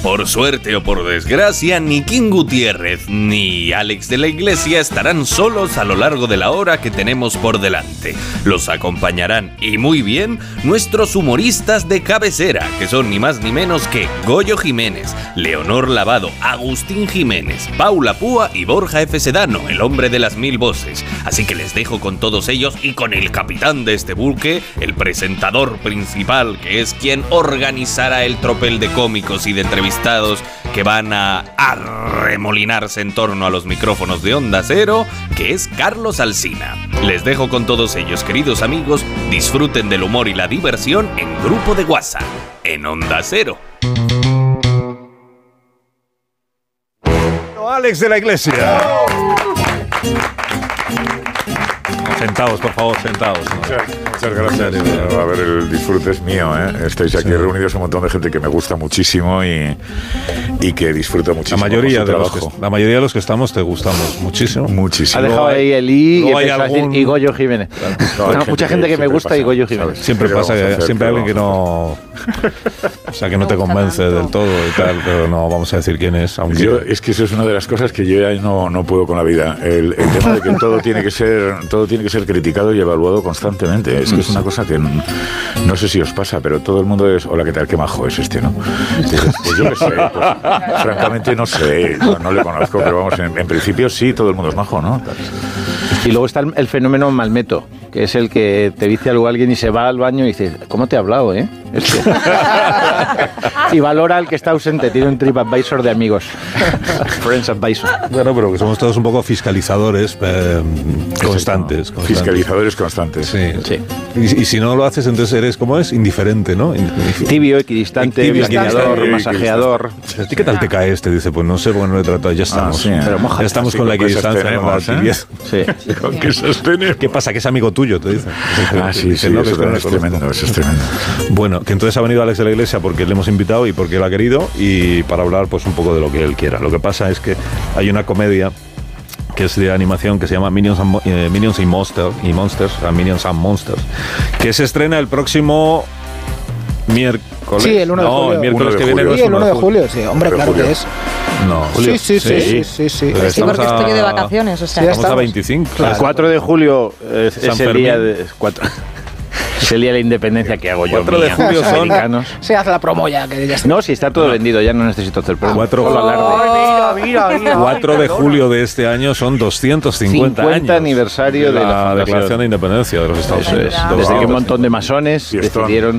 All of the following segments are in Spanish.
Por suerte o por desgracia, ni King Gutiérrez ni Alex de la Iglesia estarán solos a lo largo de la hora que tenemos por delante. Los acompañarán, y muy bien, nuestros humoristas de cabecera, que son ni más ni menos que Goyo Jiménez, Leonor Lavado, Agustín Jiménez, Paula Púa y Borja F. Sedano, el hombre de las 1000 voces. Así que les dejo con todos ellos y con el capitán de este buque, el presentador principal, que es quien organizará el tropel de cómicos y de entrevistados que van a arremolinarse en torno a los micrófonos de Onda Cero, que es Carlos Alsina. Les dejo con todos ellos, queridos amigos. Disfruten del humor y la diversión en Grupo de WhatsApp, en Onda Cero. Alex de la Iglesia. Sentados, por favor, sentados. Muchas gracias. A ver, el disfrute es mío, ¿eh? Estáis aquí reunidos un montón de gente que me gusta muchísimo y que disfruto muchísimo. La mayoría de los que estamos te gustamos muchísimo. Muchísimo. Ha dejado ahí el I y Goyo Jiménez. Mucha gente que me gusta y Goyo Jiménez. Siempre pasa, siempre hay alguien que no... O sea, que no te convence del todo y tal, pero no vamos a decir quién es. Aunque... es que eso es una de las cosas que yo ya no puedo con la vida. El tema de que todo tiene que ser criticado y evaluado constantemente. Es que es una cosa que no sé si os pasa, pero todo el mundo es, hola, ¿qué tal? Qué majo es este, ¿no? Entonces, pues yo qué sé, pues, francamente no sé, no le conozco, pero vamos, en principio sí, todo el mundo es majo, ¿no? Y luego está el fenómeno Malmeto, que es el que te dice algo alguien y se va al baño y dice, ¿cómo te he hablado, eh? Y valora al que está ausente, tiene un TripAdvisor de amigos. Friends Advisor. Bueno, pero que somos todos un poco fiscalizadores constantes. Fiscalizadores constantes. Sí. Y si no lo haces, entonces eres, ¿cómo es? Indiferente, ¿no? Tibio, equidistante, blanqueador, masajeador. ¿Y qué tal te cae este? Dice, pues no sé, porque no le he tratado, ya estamos. Pero moja. Ya estamos con la equidistancia, con la tibieza. Sí. ¿Con qué sostener? ¿Qué pasa? Que es amigo tuyo, te dice. Sí, eso es tremendo, eso es tremendo. Bueno, que entonces ha venido Alex de la Iglesia porque le hemos invitado y porque él ha querido y para hablar pues un poco de lo que él quiera. Lo que pasa es que hay una comedia que es de animación que se llama Minions and Monsters, que se estrena el próximo miércoles. Sí, el 1 de julio. El miércoles que viene. Sí, el 1 de julio, sí. Hombre, claro que es. No, julio. Sí. Sí, porque estoy de vacaciones, o sea. Sí, estamos a 25. Claro. El 4 de julio es el día de... Es el día de la independencia que hago yo. 4 de julio son americanos. Se hace la promo ya. Que ya está. No, si está todo vendido, ya no necesito hacer promo. 4 de julio de este año son 250 años. Aniversario de la Declaración de Independencia de los Estados Unidos. Desde que un montón de masones decidieron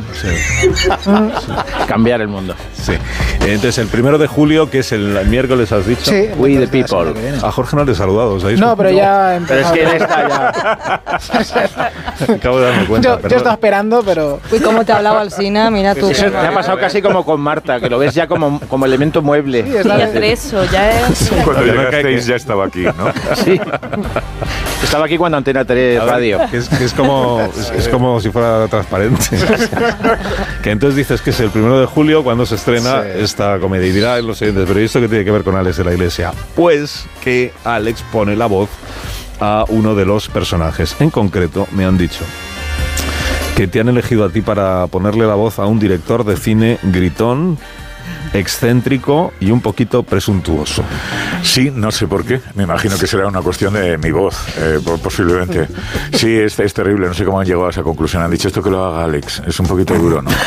cambiar el mundo. Sí. Entonces, el 1 de julio, que es el miércoles, has dicho. Sí, We the People. A Jorge no le he saludado, ¿sabéis? No, pero ya Pero es que él está ya. Acabo de darme cuenta. Yo estaba esperando, pero... Uy, cómo te hablaba Alsina, mira tú. Eso te ha pasado casi como con Marta, que lo ves ya como elemento mueble. Sí, Y hacer eso, ya es... Cuando llegasteis ya estaba aquí, ¿no? Sí. Estaba aquí cuando Antena 3 Radio. Es como si fuera transparente. Que entonces dices que es el 1 de julio cuando se estrena esta comedia. Y dirá los siguientes, pero ¿esto qué tiene que ver con Alex de la Iglesia? Pues que Alex pone la voz a uno de los personajes. En concreto, me han dicho que te han elegido a ti para ponerle la voz a un director de cine gritón, excéntrico y un poquito presuntuoso. Sí, no sé por qué. Me imagino que será una cuestión de mi voz, posiblemente. Sí, es terrible. No sé cómo han llegado a esa conclusión. Han dicho esto que lo haga Alex. Es un poquito duro, ¿no?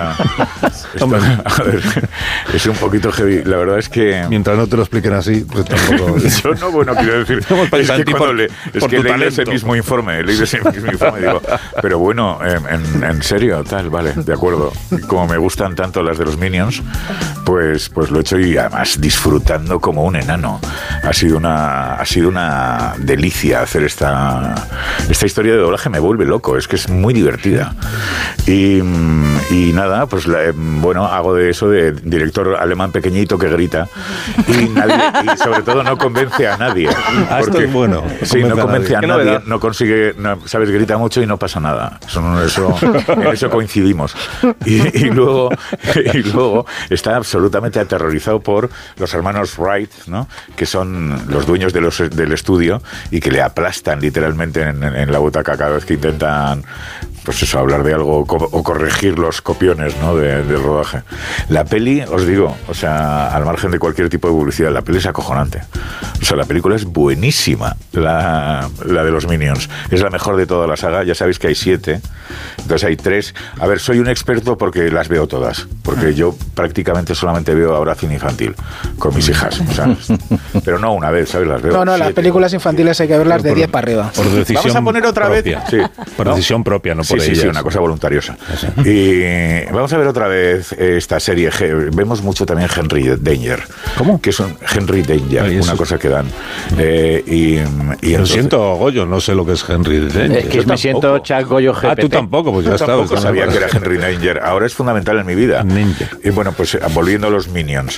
A ver, es un poquito heavy. La verdad es que... Mientras no te lo expliquen así, pues tampoco... Yo no, bueno, quiero decir... Es que cuando leí ese mismo informe, digo, pero bueno, en serio, tal, vale, de acuerdo. Como me gustan tanto las de los Minions, pues lo he hecho y además disfrutando como un enano. Ha sido una delicia hacer esta historia de doblaje. Me vuelve loco, es que es muy divertida. Y nada, pues bueno, hago de eso de director alemán pequeñito que grita y sobre todo no convence a nadie. Esto es bueno. Sí, no convence a nadie, no consigue, sabes, grita mucho y no pasa nada. En eso coincidimos. Y luego está absolutamente aterrorizado por los hermanos Wright, ¿no? Que son los dueños del estudio y que le aplastan literalmente en la butaca cada vez que intentan pues eso, hablar de algo o corregir los copiones, ¿no? del rodaje. La peli, os digo, o sea, al margen de cualquier tipo de publicidad, la peli es acojonante. O sea, la película es buenísima, la de los Minions. Es la mejor de toda la saga. Ya sabéis que hay 7, entonces hay 3. A ver, soy un experto porque las veo todas, porque yo prácticamente solamente veo ahora cine infantil con mis hijas, o sea, pero no una vez, ¿sabes? Las veo. No, 7. Las películas infantiles hay que verlas de 10 para arriba. Por decisión. Vamos a poner otra propia. vez. Sí. Por decisión propia, no por ellas. Sí, una cosa voluntariosa. Y vamos a ver otra vez esta serie. Vemos mucho también Henry Danger. ¿Cómo? Que es un Henry Danger, una cosa que dan. Lo siento, Goyo, no sé lo que es Henry Danger. Es que me siento Chuck Goyo GPT. Tú tampoco, pues ya está. Tampoco sabía que era Henry Danger. Ahora es fundamental en mi vida. Ninja. Y bueno, pues volviendo a los Minions.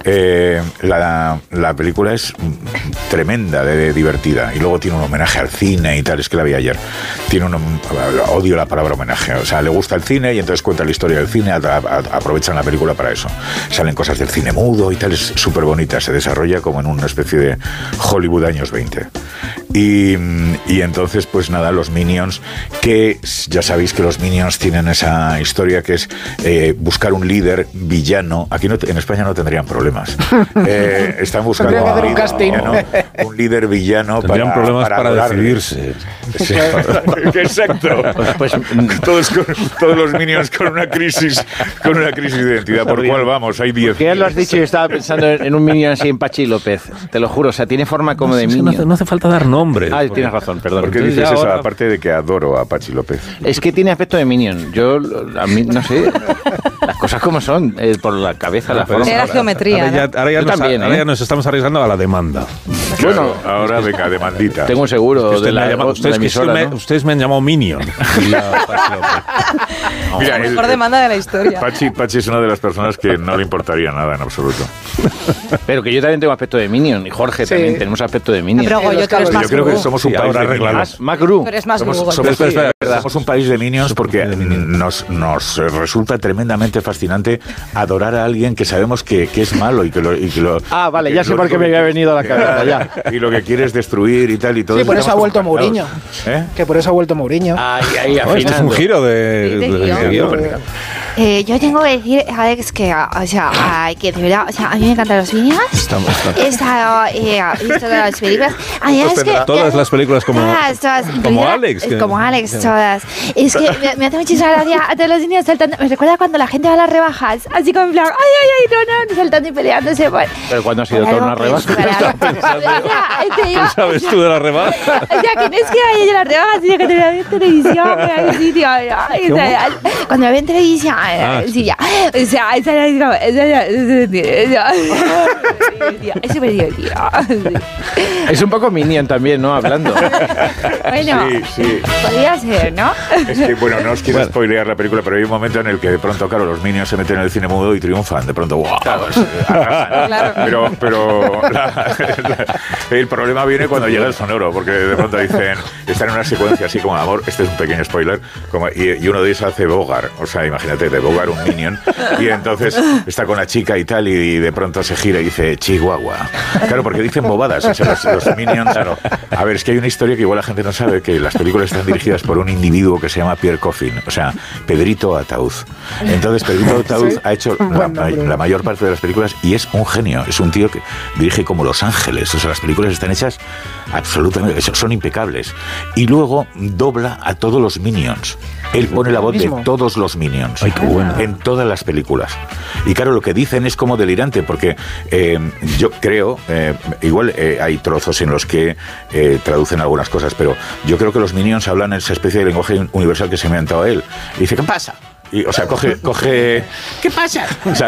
La película es tremenda, de divertida. Y luego tiene un homenaje al cine y tal. Es que la vi ayer. Odio la palabra homenaje. O sea, le gusta el cine y entonces cuenta la historia del cine. Aprovechan la película para eso. Salen cosas del cine mudo y tal. Es súper bonita. Se desarrolla como en una especie de Hollywood años 20. Y entonces, pues nada, los Minions, que ya sabéis que los Minions tienen esa historia que es buscar un líder villano. Aquí en España no tendrían problemas. Están buscando un líder villano. Tendrían problemas para decidirse. Sí. Exacto. Pues, todos los Minions con una crisis de identidad. ¿Por cuál vamos? Hay 10. ¿Qué lo has dicho? Yo estaba pensando en un Minion así en Pachi López. Te lo juro, o sea, tiene forma como de Minion. No hace falta dar nombres. Tienes razón, perdón. ¿Por qué dices eso? Aparte de que adoro a Pachi López. Es que tiene aspecto de Minion. Yo, a mí, no sé, las cosas como son, por la cabeza, la forma. Era geometría. Ahora ya nos estamos arriesgando a la demanda. Bueno, ahora venga, demandita. Tengo un seguro de la emisora, ¿no? Ustedes me han llamado Minion. Mira, la mejor demanda de la historia. Pachi es una de las personas que no le importaría nada en absoluto. Pero que yo también tengo aspecto de Minion y Jorge también tenemos aspecto de Minion. Pero yo creo que somos un país de Minions. Más Gru. Pero es más somos un país de Minions porque nos resulta tremendamente fascinante adorar a alguien que sabemos que es malo y que lo vale, ya sé por qué me había venido a la cabeza ya. Y lo que quiere es destruir y tal y todo. Sí, por eso ha vuelto Mourinho. Que por eso ha vuelto Mourinho. Esto es un giro de guión. Yo tengo que decir, Alex, que, o sea, que de verdad, o sea, a mí me encantan los Minions. He estado visto todas las películas. Todas las películas como Alex. Como Alex, todas. Es que me hace muchísima gracia a todos los niños saltando. Me recuerda cuando la gente va a las rebajas, así como en plan, no, saltando y peleándose. Pero ¿cuándo ha sido toda una rebaja? ¿Qué sabes tú de la rebaja? O sea, que no es que vaya yo a las rebajas, sino que te la veo en televisión, cuando la veo en televisión, sí, ya. O sea, esa es súper divertido. Es un poco Minion también, ¿no? Hablando. Bueno, sí. Podría ser, ¿no? Es que, bueno, no os quiero spoilear la película, pero hay un momento en el que de pronto, claro, los Minions se meten en el cine mudo y triunfan. De pronto, ¡wow! Claro. Pero el problema viene cuando llega el sonoro, porque de pronto dicen, están en una secuencia así como, amor, este es un pequeño spoiler, y uno de ellos hace Bogart. O sea, imagínate, de Bogart un Minion, y entonces está con la chica y tal, y de pronto se gira y dice, Chihuahua. Claro, porque dicen bobadas, o sea, los Minions, claro. A ver, es que hay una historia que igual la gente no sabe, que las películas están dirigidas por un individuo que se llama Pierre Coffin, o sea, Pedrito Ataúd. Entonces, Pedrito Ataúd ha hecho la mayor parte de las películas y es un genio, es un tío que dirige como Los Ángeles, o sea, las películas están hechas absolutamente, son impecables. Y luego dobla a todos los Minions. Él pone la voz de todos los Minions. Ay, qué bueno. En todas las películas. Y claro, lo que dicen es como delirante, porque yo creo, igual hay trozos en los que traducen algunas cosas, pero yo creo que los Minions hablan esa especie de lenguaje universal que se me ha inventado él. Y dice, ¿qué pasa? Y, o sea, coge ¿qué pasa? O sea,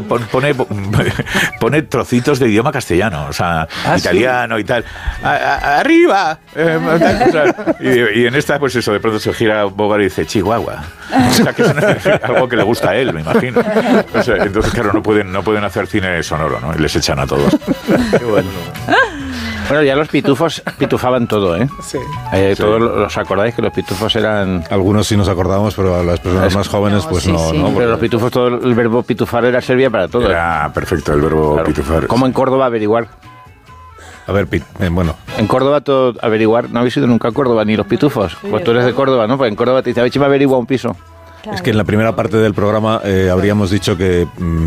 pone trocitos de idioma castellano, o sea, italiano y tal. ¡Arriba! Y en esta, pues eso, de pronto se gira Bogart y dice, Chihuahua. O sea, que es algo que le gusta a él, me imagino. O sea, entonces, claro, no pueden hacer cine sonoro, ¿no? Y les echan a todos. Qué bueno. Bueno, ya los pitufos pitufaban todo, ¿eh? Sí. Todos ¿os acordáis que los pitufos eran...? Algunos sí nos acordamos, pero a las personas más jóvenes, pues sí, no. sí. ¿no? Pero los pitufos, todo el verbo pitufar servía para todo. Era perfecto el verbo pitufar. ¿Cómo en Córdoba averiguar? A ver, bueno. En Córdoba, todo averiguar, no habéis ido nunca a Córdoba, ni los pitufos. Pues tú eres de Córdoba, ¿no? Pues en Córdoba te dice, a ver si me averigua un piso. Claro. Es que en la primera parte del programa habríamos dicho que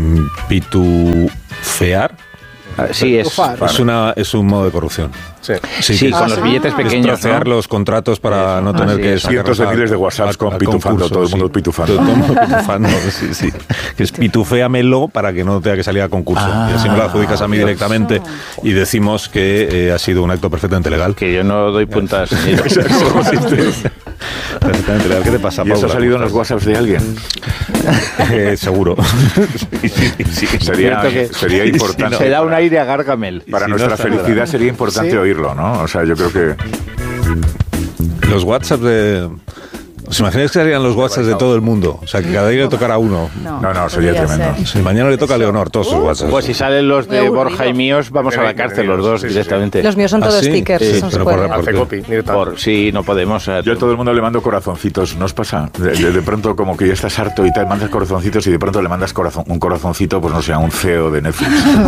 pitufear. Sí, es un modo de corrupción. Sí, con los billetes pequeños. Trocear los contratos para no tener que sacar cientos de miles de WhatsApps con pitufando, todo el mundo pitufando. Todo el mundo pitufando, sí. Que es pituféamelo para que no tenga que salir a concurso. Y así me lo adjudicas a mí directamente y decimos que ha sido un acto perfectamente legal. Que yo no doy puntas. Perfectamente legal. ¿Qué te pasa, Paula? ¿Y eso ha salido en los WhatsApps de alguien? Seguro. Sí. Sería importante. Se da un aire a Gargamel. Para nuestra felicidad sería importante oírlo, ¿no? O sea, yo creo que... Los WhatsApp de... ¿Os imagináis que serían los WhatsApps de todo el mundo? O sea, que cada día le tocara a uno. No, sería tremendo. Si mañana le toca a Leonor todos sus WhatsApps. Pues si salen los de Borja y míos, vamos a la cárcel los dos directamente. Los míos son todos stickers. Sí, pero sí, no podemos. Yo a todo el mundo le mando corazoncitos, ¿no os pasa? De pronto como que ya estás harto y tal, mandas corazoncitos y de pronto le mandas un corazoncito, pues no sé, a un CEO de Netflix.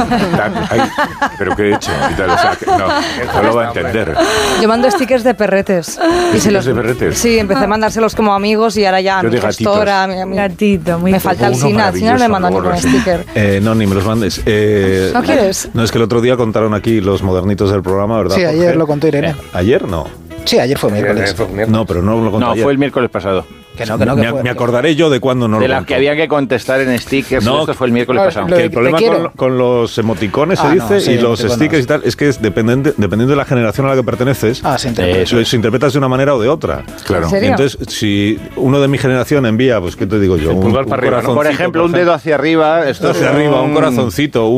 ¿Pero qué he hecho? Y tal, o sea, no lo va a entender. Yo mando stickers de perretes. ¿Stickers de perretes? Sí, empecé a mandárselos como amigos y ahora ya mi gestora, a mi gatito, me falta el Sina no me mandan ningún sticker. No, ni me los mandes. ¿No quieres? No, es que el otro día contaron aquí los modernitos del programa, ¿verdad? Sí, ayer lo contó Irene. ¿Ayer? No. Sí, ayer fue miércoles. No, pero no lo contó ayer. No, fue el miércoles pasado. Me acordaré yo de cuándo no lo de las que había que contestar en stickers. No, esto fue el miércoles pasado. Que el problema con los emoticones se dice y los stickers y tal es que es dependiendo de la generación a la que perteneces, se interpreta de una manera o de otra. Claro. ¿En serio? Entonces, si uno de mi generación envía, pues ¿qué te digo yo? Un corazoncito, por ejemplo, un dedo hacia arriba. Esto hacia arriba, un corazoncito,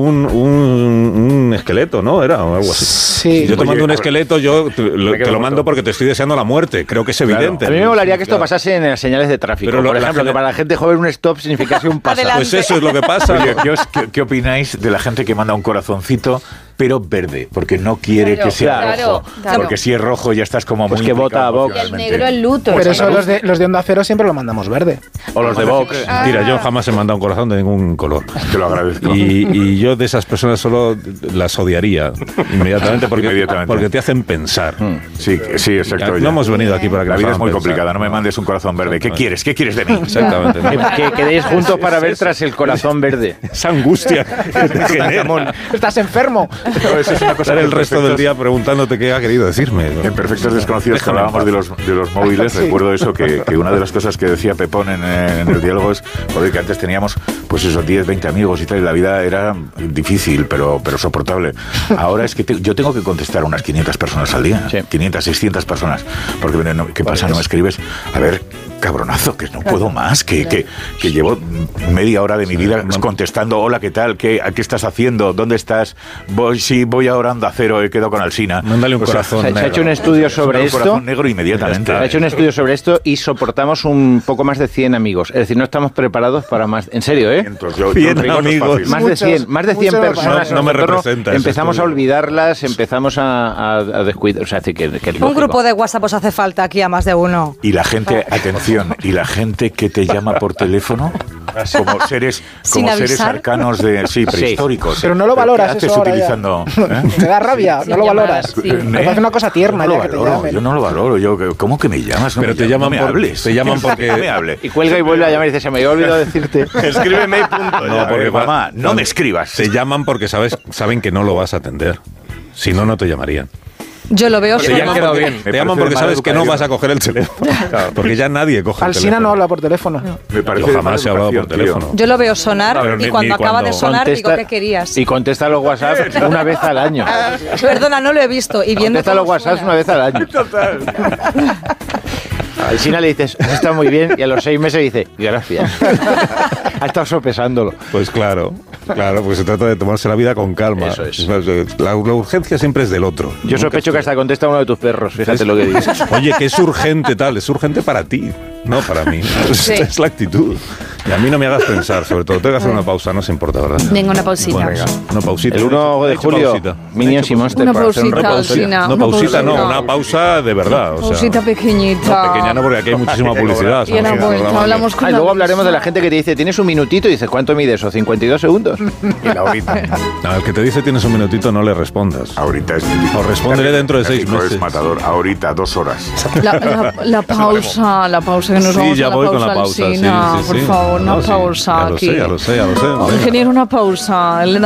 un esqueleto, ¿no? Era o algo así. Sí. Si yo te mando un esqueleto, yo te lo mando porque te estoy deseando la muerte. Creo que es evidente. A mí me molaría que esto pasase en las señales de tráfico. Pero por ejemplo, que para la gente joven un stop significase un paso. Pues eso es lo que pasa. Oye, ¿qué opináis de la gente que manda un corazoncito pero verde? Porque no quiere que sea rojo. Porque si es rojo ya estás como muy... que vota a Vox. Y el negro el luto. Pero eso los de Onda Cero siempre lo mandamos verde. O los de Vox. Mira, yo jamás he mandado un corazón de ningún color. Te lo agradezco. Y yo de esas personas solo las odiaría inmediatamente porque te hacen pensar. Sí, exacto. No hemos venido aquí para que la vida es muy pensar. complicada. No me mandes un corazón verde. ¿Qué quieres? ¿Qué quieres de mí? Exactamente. Que quedéis juntos para ver tras el corazón verde. Esa angustia que te genera. Estás enfermo. No, eso es una cosa Estar el resto del día preguntándote qué ha querido decirme. En Perfectos Desconocidos, que hablábamos de los móviles, recuerdo eso, que una de las cosas que decía Pepón en el diálogo es, joder, que antes teníamos pues esos 10, 20 amigos y tal, y la vida era difícil, pero soportable. Ahora es que yo tengo que contestar a unas 500 personas al día, 500, 600 personas, porque ¿qué pasa? No me escribes, a ver, cabronazo, que no puedo más, que llevo media hora de mi vida contestando, hola, ¿qué tal? ¿Qué estás haciendo? ¿Dónde estás? Voy ahora a Cero, he quedado con Alsina. Mándale un corazón negro. Se ha hecho un estudio sobre esto. Un corazón negro inmediatamente. Se ha hecho un estudio sobre esto y soportamos un poco más de 100 amigos. Es decir, no estamos preparados para más. En serio, ¿eh? 100 amigos. Más de 100 personas. No me representa. Empezamos a olvidarlas, empezamos a descuidar. O sea, que es un grupo de WhatsApp os hace falta aquí a más de uno. Y la gente, atención, y la gente que te llama por teléfono como seres arcanos prehistóricos. Pero no lo valoras. ¿Qué haces utilizando? Te da rabia, no lo valoras. Me parece una cosa tierna ya que te llamen. Yo no lo valoro. ¿Cómo que me llamas? Pero te llaman me hables. Te llaman porque me hable. Y cuelga y vuelve a llamar y dice, se me había olvidado decirte. Escríbeme y punto. No, porque mamá, no me escribas. Te llaman porque saben que no lo vas a atender. Si no, no te llamarían. Yo lo veo. Te llaman porque sabes que no vas a coger el teléfono. Claro, porque ya nadie coge el teléfono. Alsina no habla por teléfono. Yo jamás he hablado por teléfono. Yo lo veo sonar y cuando acaba de sonar digo, ¿qué querías? Y contesta los WhatsApp una vez al año. Perdona, no lo he visto. Y viendo contesta los WhatsApp una vez al año. Total. A Alsina le dices, está muy bien, y a los 6 meses dice, gracias. Ha estado sopesándolo. Pues claro, porque se trata de tomarse la vida con calma. Eso es. La urgencia siempre es del otro. Yo sospecho que hasta contesta uno de tus perros, fíjate lo que dices. Oye, que es urgente es urgente para ti. No, para mí. Sí. Es la actitud. Y a mí no me hagas pensar, sobre todo. Tengo que hacer una pausa, no se importa, ¿verdad? Venga, una pausita. Bueno, venga, una pausita. El 1 de julio, Minions y Monster. Una pausita, Alsina. No, pausita, no, una pausa de verdad. O sea, pausita pequeñita. No, pequeña no, porque aquí hay muchísima publicidad. Y ahora vuelta, hablamos con luego hablaremos de la gente que te dice, tienes un minutito, y dices, ¿cuánto mide eso? ¿52 segundos? Y la horita. No, el que te dice tienes un minutito no le respondas. Ahorita es... O respóndele dentro de 6 meses. Es matador, ahorita, 2 horas. La pausa que nos vamos ya a la voy pausa, con la pausa. Alsina, por favor, una pausa. Ya lo sé. Ingeniero, una pausa.